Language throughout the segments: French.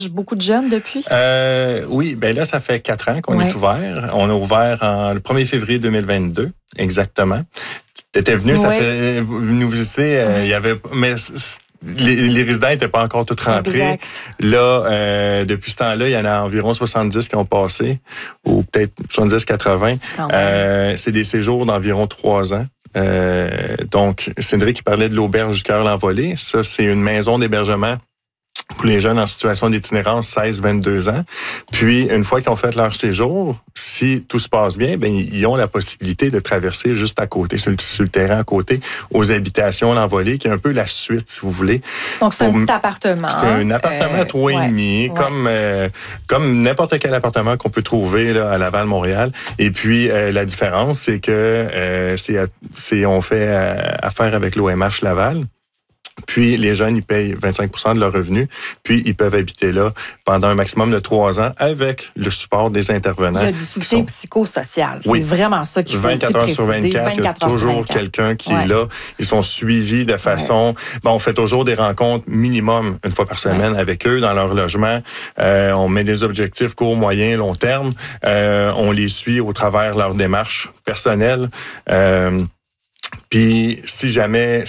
beaucoup de jeunes depuis? Oui, ben là, ça fait 4 ans qu'on est ouvert. On a ouvert le 1er février 2022, exactement. Tu étais venu, ça fait nous visiter. Il y avait, mais les résidents n'étaient pas encore tous rentrés. Exact. Là, depuis ce temps-là, il y en a environ 70 qui ont passé, ou peut-être 70-80. C'est des séjours d'environ 3 ans. Donc, Cédric qui parlait de l'auberge du Cœur l'Envolé. Ça, c'est une maison d'hébergement pour les jeunes en situation d'itinérance 16-22 ans. Puis, une fois qu'ils ont fait leur séjour, si tout se passe bien, ben ils ont la possibilité de traverser juste à côté, sur le terrain à côté, aux habitations l'Envolée, qui est un peu la suite, si vous voulez. Donc, c'est un petit appartement. C'est un appartement 3,5, comme n'importe quel appartement qu'on peut trouver là, à Laval, Montréal. Et puis, la différence, c'est que on fait affaire avec l'OMH Laval. Puis, les jeunes, ils payent 25% de leurs revenus. Puis, ils peuvent habiter là pendant un maximum de 3 ans avec le support des intervenants. Il y a du soutien psychosocial. C'est vraiment ça qu'il faut 24 heures sur 24, il y a toujours quelqu'un qui est là. Ils sont suivis de façon... Bon, on fait toujours des rencontres minimum une fois par semaine avec eux dans leur logement. On met des objectifs court, moyen, long terme. On les suit au travers de leur démarche personnelle. Puis, si jamais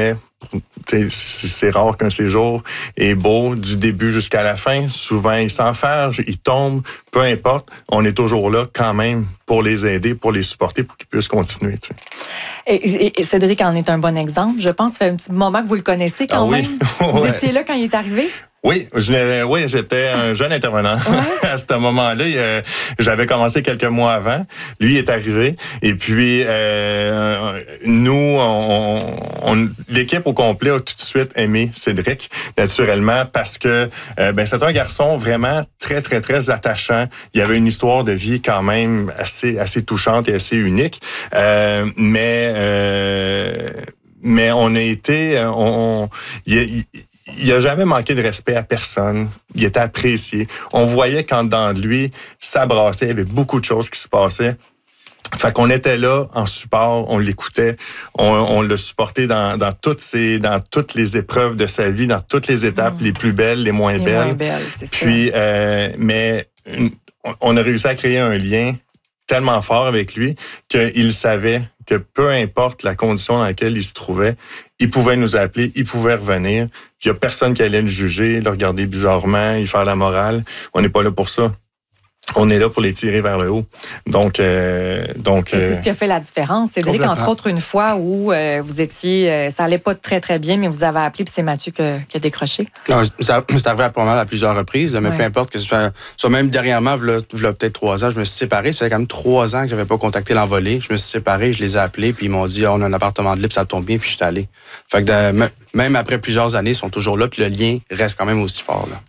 c'est rare qu'un séjour est beau du début jusqu'à la fin. Souvent, ils s'enfergent, ils tombent, peu importe. On est toujours là quand même pour les aider, pour les supporter, pour qu'ils puissent continuer. Et Cédric en est un bon exemple. Je pense que ça fait un petit moment que vous le connaissez quand même. Vous étiez là quand il est arrivé? Oui, j'étais un jeune intervenant à ce moment-là. J'avais commencé quelques mois avant. Lui est arrivé. Et puis, nous, l'équipe au complet a tout de suite aimé Cédric, naturellement, parce que c'est un garçon vraiment très, très, très attachant. Il avait une histoire de vie quand même assez touchante et assez unique. Mais on a été... Il a jamais manqué de respect à personne. Il était apprécié. On voyait quand dans lui, ça brassait. Il y avait beaucoup de choses qui se passaient. Fait qu'on était là en support, on l'écoutait, on le supportait dans toutes les épreuves de sa vie, dans toutes les étapes, les plus belles, les moins belles. C'est puis, mais on a réussi à créer un lien tellement fort avec lui qu'il savait que peu importe la condition dans laquelle il se trouvait, il pouvait nous appeler, il pouvait revenir. Il n'y a personne qui allait le juger, le regarder bizarrement, y faire la morale. On n'est pas là pour ça. On est là pour les tirer vers le haut. Donc, et c'est ce qui a fait la différence. Cédric, entre autres, une fois où vous étiez, ça allait pas très, très bien, mais vous avez appelé, puis c'est Mathieu qui a décroché. Non, c'est arrivé à plusieurs reprises, mais peu importe que ce soit même dernièrement, il y a peut-être 3 ans, je me suis séparé. Ça fait quand même 3 ans que j'avais pas contacté l'Envolée. Je me suis séparé, je les ai appelés, puis ils m'ont dit, on a un appartement de libre, ça tombe bien, puis je suis allé. Fait que même après plusieurs années, ils sont toujours là, puis le lien reste quand même aussi fort, là.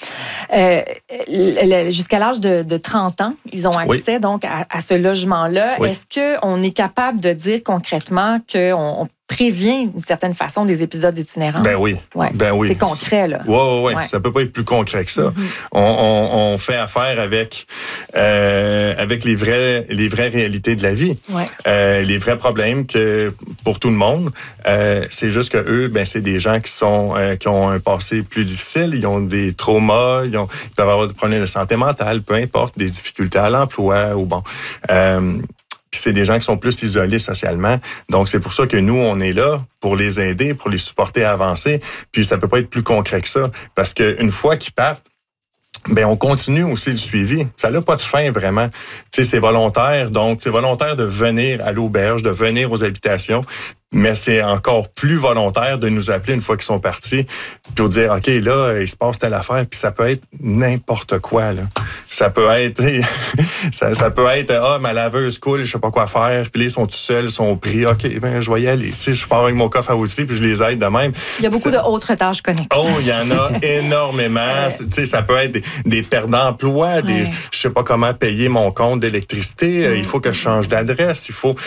Jusqu'à l'âge de 30 ans, ils ont accès donc à ce logement-là. Oui. Est-ce qu'on est capable de dire concrètement qu'on prévient d'une certaine façon des épisodes d'itinérance? Ben oui. C'est concret, là. Oui. Ça peut pas être plus concret que ça. Mm-hmm. On fait affaire avec les vraies réalités de la vie. Ouais. Les vrais problèmes que pour tout le monde. C'est juste que eux, c'est des gens qui ont un passé plus difficile, ils ont des traumas, ils peuvent avoir des problèmes de santé mentale, peu importe, des difficultés à l'emploi ou bon. Puis c'est des gens qui sont plus isolés socialement. Donc, c'est pour ça que nous, on est là pour les aider, pour les supporter à avancer. Puis ça peut pas être plus concret que ça. Parce qu'une fois qu'ils partent, on continue aussi le suivi. Ça n'a pas de fin, vraiment. Tu sais, c'est volontaire. Donc, c'est volontaire de venir à l'auberge, de venir aux habitations. Mais c'est encore plus volontaire de nous appeler une fois qu'ils sont partis pour dire, OK, là, il se passe telle affaire. Puis ça peut être n'importe quoi, là. Ça peut être, ça peut être, ma laveuse coule, je sais pas quoi faire. Puis là, ils sont tout seuls, ils sont pris. OK, je vais y aller. Tu sais, je pars avec mon coffre à outils puis je les aide de même. Il y a beaucoup d'autres tâches connexes. Oh, il y en a énormément. Tu sais, ça peut être des pertes d'emploi, je sais pas comment payer mon compte d'électricité. Il faut que je change d'adresse. Il faut,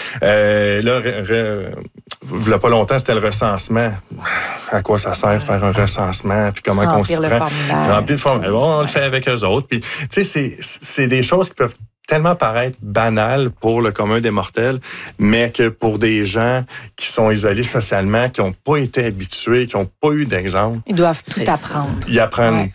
il y a pas longtemps, c'était le recensement. À quoi ça sert faire un recensement? Puis comment on s'y prend? Remplir le formulaire. On le fait avec eux autres. Puis, tu sais, c'est des choses qui peuvent tellement paraître banales pour le commun des mortels, mais que pour des gens qui sont isolés socialement, qui n'ont pas été habitués, qui n'ont pas eu d'exemple. Ils doivent tout apprendre. Ils apprennent tout.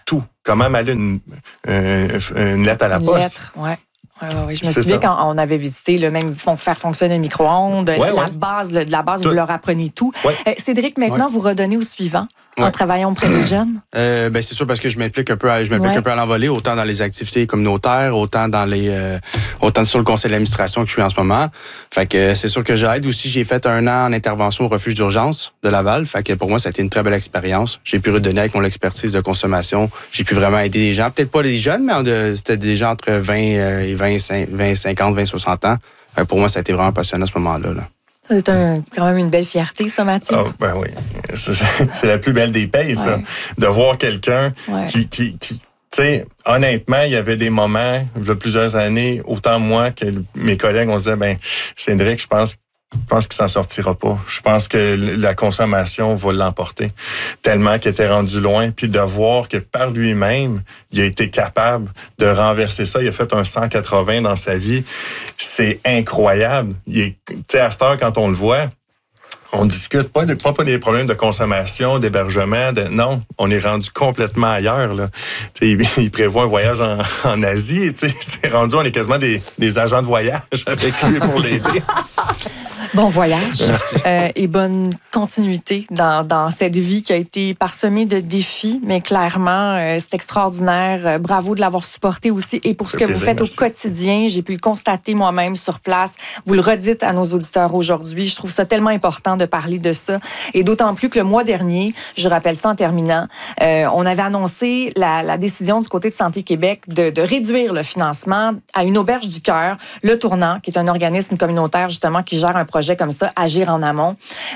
comment aller une lettre à la poste. Lettre, ouais. Oui. Je me souviens quand on avait visité, même faire fonctionner un micro-ondes, la base, vous leur apprenez tout. Ouais. Cédric, maintenant, vous redonnez au suivant en travaillant auprès des jeunes? C'est sûr parce que je m'implique un peu à l'envolée, autant dans les activités communautaires, autant sur le conseil d'administration que je suis en ce moment. Fait que c'est sûr que j'aide aussi. J'ai fait 1 an en intervention au refuge d'urgence de Laval. Fait que pour moi, ça a été une très belle expérience. J'ai pu redonner avec mon expertise de consommation. J'ai pu vraiment aider des gens, peut-être pas les jeunes, mais c'était des gens entre 20 et 20, 50, 20, 60 ans. Pour moi, ça a été vraiment passionnant à ce moment-là. C'est quand même une belle fierté, ça, Mathieu. Oh, ben oui. C'est la plus belle des payes, ça. De voir quelqu'un qui tu sais, honnêtement, il y avait des moments, il y a plusieurs années, autant moi que mes collègues, on se disait, Cédric, je pense qu'il s'en sortira pas. Je pense que la consommation va l'emporter tellement qu'il était rendu loin. Puis de voir que par lui-même, il a été capable de renverser ça. Il a fait un 180 dans sa vie. C'est incroyable. Tu sais, à cette heure, quand on le voit, on discute pas des problèmes de consommation, d'hébergement. Non, on est rendu complètement ailleurs. Là. Il prévoit un voyage en Asie. C'est rendu, on est quasiment des agents de voyage avec lui pour l'aider. Bon voyage et bonne continuité dans cette vie qui a été parsemée de défis, mais clairement, c'est extraordinaire. Bravo de l'avoir supporté aussi et pour ce que vous faites au quotidien. J'ai pu le constater moi-même sur place. Vous le redites à nos auditeurs aujourd'hui. Je trouve ça tellement important de parler de ça et d'autant plus que le mois dernier, je rappelle ça en terminant, on avait annoncé la décision du côté de Santé Québec de réduire le financement à une auberge du cœur, Le Tournant, qui est un organisme communautaire justement qui gère un projet comme ça, Agir en amont.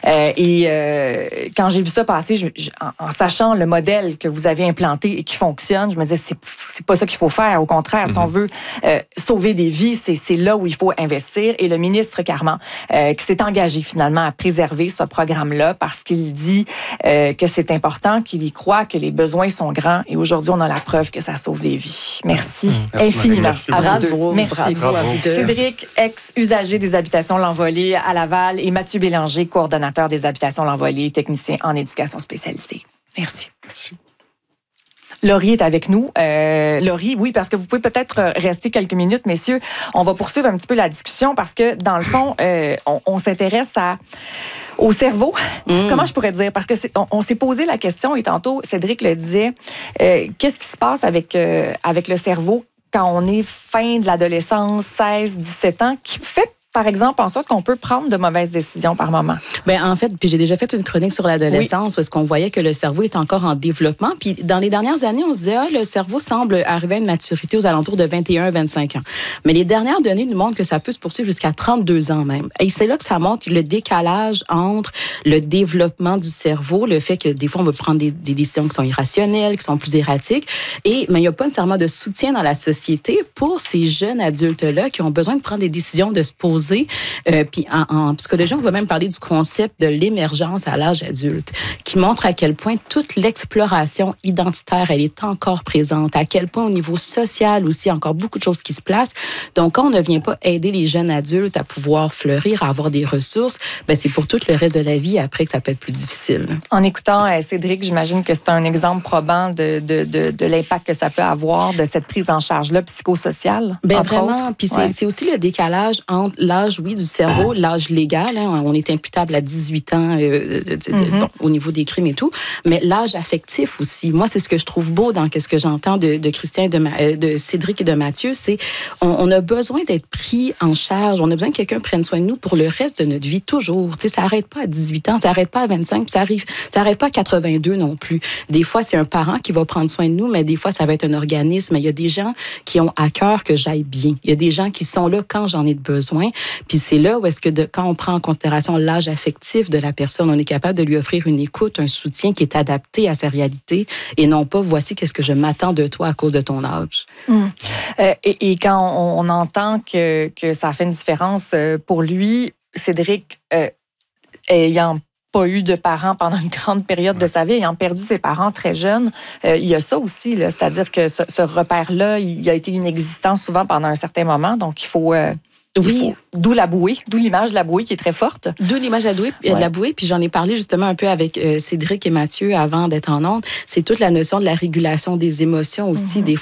Quand j'ai vu ça passer, en sachant le modèle que vous avez implanté et qui fonctionne, je me disais, c'est pas ça qu'il faut faire. Au contraire, si on veut sauver des vies, c'est là où il faut investir. Et le ministre Carman, qui s'est engagé finalement à préserver ce programme-là parce qu'il dit que c'est important, qu'il y croit, que les besoins sont grands. Et aujourd'hui, on a la preuve que ça sauve des vies. Merci infiniment. Merci. Bravo à vous deux. Cédric, ex-usager des habitations L'Envolée à Laval, et Mathieu Bélanger, coordonnateur des habitations L'Envolée, technicien en éducation spécialisée. Merci. Merci. Laurie est avec nous. Laurie, oui, parce que vous pouvez peut-être rester quelques minutes, messieurs. On va poursuivre un petit peu la discussion parce que, dans le fond, on s'intéresse au cerveau. Comment je pourrais dire? Parce que on s'est posé la question, et tantôt, Cédric le disait, qu'est-ce qui se passe avec le cerveau quand on est fin de l'adolescence, 16, 17 ans, qui fait par exemple, en sorte qu'on peut prendre de mauvaises décisions par moment? Bien, en fait, puis j'ai déjà fait une chronique sur l'adolescence parce qu'on voyait que le cerveau est encore en développement. Puis dans les dernières années, on se disait, le cerveau semble arriver à une maturité aux alentours de 21-25 ans. Mais les dernières données nous montrent que ça peut se poursuivre jusqu'à 32 ans même. Et c'est là que ça montre le décalage entre le développement du cerveau, le fait que des fois, on veut prendre des décisions qui sont irrationnelles, qui sont plus erratiques. Mais il n'y a pas nécessairement de soutien dans la société pour ces jeunes adultes-là qui ont besoin de prendre des décisions, de se poser. Puis en psychologie, on va même parler du concept de l'émergence à l'âge adulte, qui montre à quel point toute l'exploration identitaire, elle est encore présente, à quel point au niveau social aussi, il y a encore beaucoup de choses qui se placent. Donc, quand on ne vient pas aider les jeunes adultes à pouvoir fleurir, à avoir des ressources, bien, c'est pour tout le reste de la vie après que ça peut être plus difficile. En écoutant Cédric, j'imagine que c'est un exemple probant de l'impact que ça peut avoir de cette prise en charge-là psychosociale. Bien, vraiment. Puis c'est aussi le décalage entre l'âge, oui, du cerveau, l'âge légal. Hein, on est imputable à 18 ans bon, au niveau des crimes et tout. Mais l'âge affectif aussi. Moi, c'est ce que je trouve beau dans ce que j'entends de Christian, de Cédric et de Mathieu. C'est on a besoin d'être pris en charge. On a besoin que quelqu'un prenne soin de nous pour le reste de notre vie, toujours. Tu sais, ça n'arrête pas à 18 ans, ça n'arrête pas à 25, puis ça n'arrête pas à 82 non plus. Des fois, c'est un parent qui va prendre soin de nous, mais des fois, ça va être un organisme. Il y a des gens qui ont à cœur que j'aille bien. Il y a des gens qui sont là quand j'en ai besoin. Puis c'est là où est-ce que quand on prend en considération l'âge affectif de la personne, on est capable de lui offrir une écoute, un soutien qui est adapté à sa réalité et non pas voici qu'est-ce que je m'attends de toi à cause de ton âge. Et quand on entend que ça fait une différence pour lui, Cédric, ayant pas eu de parents pendant une grande période de sa vie, ayant perdu ses parents très jeunes, il y a ça aussi, c'est-à-dire que ce repère-là, il a été inexistant souvent pendant un certain moment, donc il faut Oui. D'où la bouée, d'où l'image de la bouée qui est très forte. D'où l'image de la bouée. Puis j'en ai parlé justement un peu avec Cédric et Mathieu avant d'être en ondes. C'est toute la notion de la régulation des émotions aussi. Des